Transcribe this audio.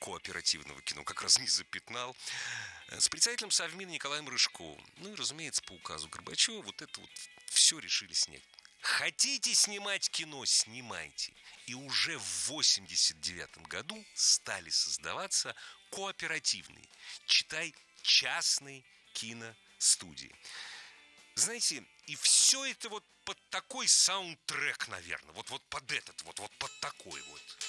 кооперативного кино как раз не запятнал. С председателем Совмина Николаем Рыжковым. Ну и, разумеется, по указу Горбачева вот это вот все решили снять. Хотите снимать кино, снимайте. И уже в 89 году стали создаваться кооперативные, читай, частные киностудии. Знаете, и все это вот под такой саундтрек, наверное. Вот под этот, вот под такой вот.